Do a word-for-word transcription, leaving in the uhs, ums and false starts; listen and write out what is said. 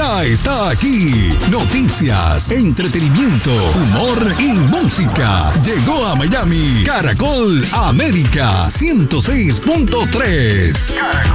ya está aquí. Noticias, entretenimiento, humor y música. Llegó a Miami Caracol América ciento seis punto tres.